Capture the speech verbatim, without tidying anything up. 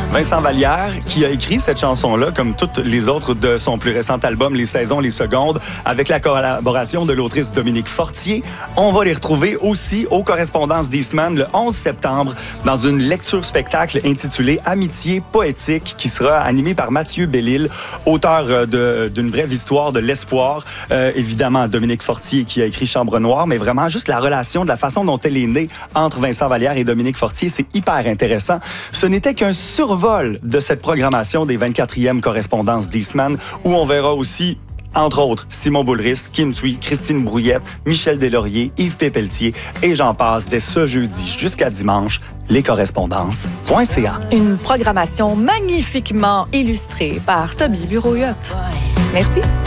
Vincent Vallière, qui a écrit cette chanson-là, comme toutes les autres de son plus récent album, Les Saisons, les Secondes, avec la collaboration de l'autrice Dominique Fortier. On va les retrouver aussi aux Correspondances d'Eastman le onze septembre dans une lecture-spectacle intitulée Amitié poétique qui sera animée par Mathieu Bellil, auteur de, d'une brève histoire de l'espoir. Euh, évidemment, Dominique Fortier qui a écrit Chambre Noire, mais vraiment juste la relation, de la façon dont elle est née entre Vincent Vallière et Dominique Fortier, c'est hyper intéressant. Ce n'était qu'un survol de cette programmation des vingt-quatrièmes Correspondances d'Eastman où on verra aussi entre autres, Simon Boulris, Kim Thuy, Christine Brouillette, Michel Deslauriers, Yves Pépeltier et j'en passe dès ce jeudi jusqu'à dimanche, lescorrespondances point c a. Une programmation magnifiquement illustrée par Toby Bureau-Yacht. Merci.